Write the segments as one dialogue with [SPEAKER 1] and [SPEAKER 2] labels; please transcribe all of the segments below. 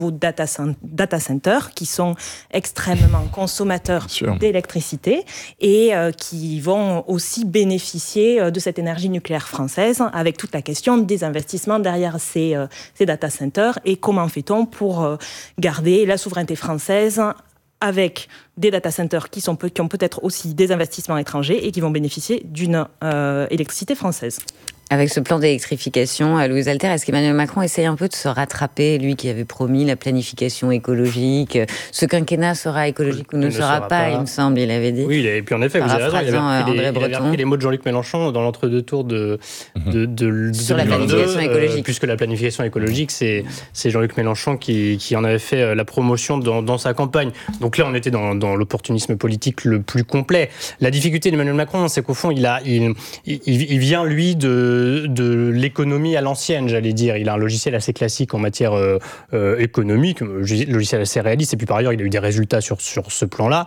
[SPEAKER 1] data centers qui sont extrêmement consommateurs d'électricité et qui vont aussi bénéficier de cette énergie nucléaire française avec toute la question des investissements derrière ces data centers et comment fait-on pour garder la souveraineté française avec des data centers qui ont peut-être aussi des investissements étrangers et qui vont bénéficier d'une électricité française.
[SPEAKER 2] Avec ce plan d'électrification, Louise Alter, est-ce qu'Emmanuel Macron essaye un peu de se rattraper, lui qui avait promis la planification écologique? Ce quinquennat sera écologique ou ne sera pas, il me semble, il avait dit.
[SPEAKER 3] Oui, et puis en effet, vous avez raison, il avait repris les mots de Jean-Luc Mélenchon dans l'entre-deux-tours
[SPEAKER 2] sur la planification écologique.
[SPEAKER 3] Puisque la planification écologique, c'est Jean-Luc Mélenchon qui en avait fait la promotion dans sa campagne. Donc là, on était dans l'opportunisme politique le plus complet. La difficulté d'Emmanuel Macron, c'est qu'au fond, il vient, lui, de l'économie à l'ancienne, j'allais dire. Il a un logiciel assez classique en matière économique, logiciel assez réaliste, et puis par ailleurs, il a eu des résultats sur ce plan-là,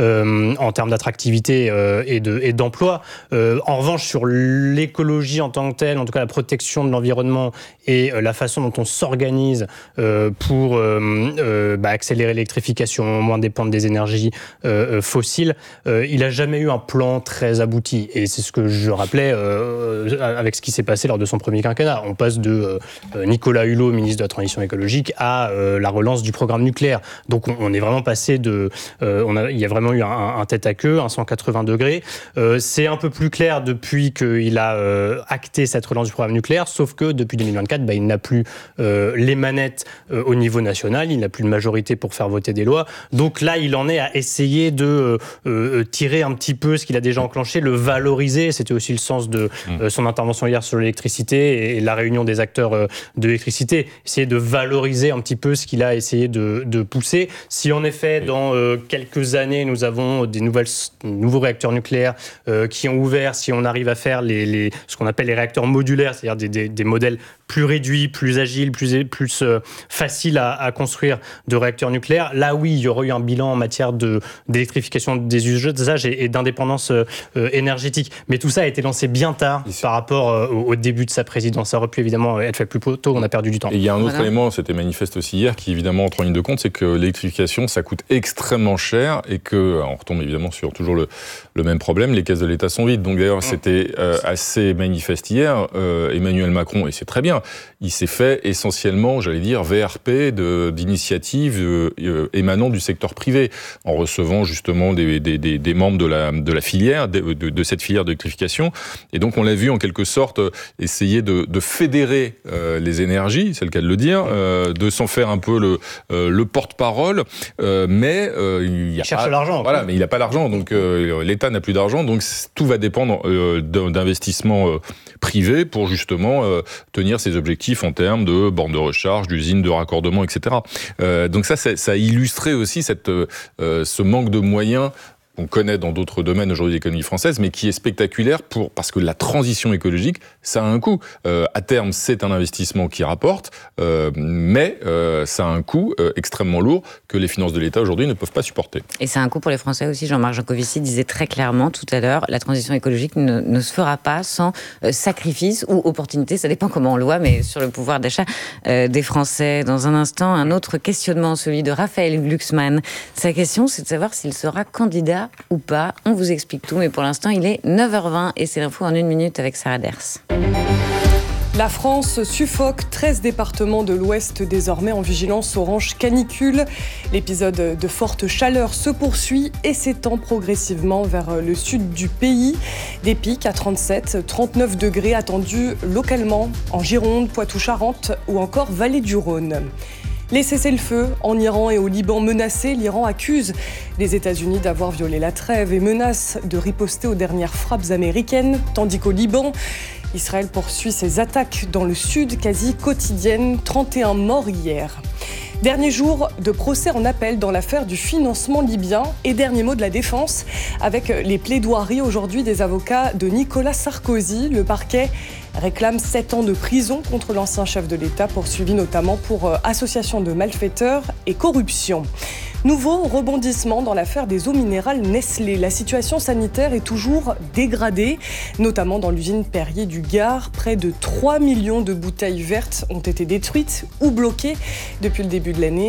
[SPEAKER 3] en termes d'attractivité et d'emploi. En revanche, sur l'écologie en tant que telle, en tout cas la protection de l'environnement et la façon dont on s'organise pour accélérer l'électrification, moins dépendre des énergies fossiles, il n'a jamais eu un plan très abouti. Et c'est ce que je rappelais avec ce qui s'est passé lors de son premier quinquennat. On passe de Nicolas Hulot, ministre de la Transition écologique, à la relance du programme nucléaire. Donc on est vraiment passé il y a vraiment eu un tête à queue, un 180 degrés. C'est un peu plus clair depuis qu'il a acté cette relance du programme nucléaire, sauf que depuis 2024, il n'a plus les manettes au niveau national, il n'a plus de majorité pour faire voter des lois. Donc là, il en est à essayer de tirer un petit peu ce qu'il a déjà enclenché, le valoriser. C'était aussi le sens de son intervention hier sur l'électricité et la réunion des acteurs de l'électricité. Essayer de valoriser un petit peu ce qu'il a essayé de pousser. Si en effet, dans quelques années, nous avons des nouveaux réacteurs nucléaires qui ont ouvert, si on arrive à faire ce qu'on appelle les réacteurs modulaires, c'est-à-dire des modèles plus réduits, plus agiles, plus faciles à construire de réacteurs nucléaires, là oui, il y aurait eu un bilan en matière d'électrification des usages et d'indépendance énergétique. Mais tout ça a été lancé bien tard par rapport au début de sa présidence. Ça aurait pu évidemment être fait plus tôt, on a perdu du temps.
[SPEAKER 4] Et il y a un autre élément, c'était manifeste aussi hier, qui évidemment entre en ligne de compte, c'est que l'électrification, ça coûte extrêmement cher et on retombe évidemment sur toujours le même problème, les caisses de l'État sont vides. Donc d'ailleurs, c'était assez manifeste hier. Emmanuel Macron, et c'est très bien, il s'est fait essentiellement, j'allais dire, VRP d'initiatives émanant du secteur privé, en recevant justement des membres de la filière, de cette filière d'électrification. Et donc on l'a vu en quelque sorte essayer de fédérer les énergies, c'est le cas de le dire, de s'en faire un peu le porte-parole, mais il
[SPEAKER 3] cherche l'argent.
[SPEAKER 4] Voilà, mais il n'a pas l'argent, donc l'État n'a plus d'argent, donc tout va dépendre d'investissements privés pour justement tenir ses objectifs en termes de bornes de recharge, d'usines de raccordement, etc. Donc ça a illustré aussi ce manque de moyens qu'on connaît dans d'autres domaines aujourd'hui de l'économie française, mais qui est spectaculaire parce que la transition écologique, ça a un coût. À terme, c'est un investissement qui rapporte, mais ça a un coût extrêmement lourd que les finances de l'État aujourd'hui ne peuvent pas supporter.
[SPEAKER 2] Et c'est un coût pour les Français aussi. Jean-Marc Jancovici disait très clairement tout à l'heure, la transition écologique ne se fera pas sans sacrifice ou opportunité, ça dépend comment on le voit, mais sur le pouvoir d'achat des Français. Dans un instant, un autre questionnement, celui de Raphaël Glucksmann. Sa question, c'est de savoir s'il sera candidat ou pas. On vous explique tout, mais pour l'instant, il est 9h20 et c'est l'info en 1 minute avec Sarah Ders.
[SPEAKER 5] La France suffoque, 13 départements de l'Ouest désormais en vigilance orange canicule. L'épisode de forte chaleur se poursuit et s'étend progressivement vers le sud du pays. Des pics à 37, 39 degrés attendus localement en Gironde, Poitou-Charentes ou encore Vallée du Rhône. Les cessez-le-feu en Iran et au Liban menacés, l'Iran accuse les États-Unis d'avoir violé la trêve et menace de riposter aux dernières frappes américaines, tandis qu'au Liban, Israël poursuit ses attaques dans le sud quasi quotidiennes, 31 morts hier. Dernier jour de procès en appel dans l'affaire du financement libyen et dernier mot de la défense avec les plaidoiries aujourd'hui des avocats de Nicolas Sarkozy. Le parquet réclame 7 ans de prison contre l'ancien chef de l'État, poursuivi notamment pour association de malfaiteurs et corruption. Nouveau rebondissement dans l'affaire des eaux minérales Nestlé. La situation sanitaire est toujours dégradée, notamment dans l'usine Perrier du Gard. Près de 3 millions de bouteilles vertes ont été détruites ou bloquées depuis le début de l'année.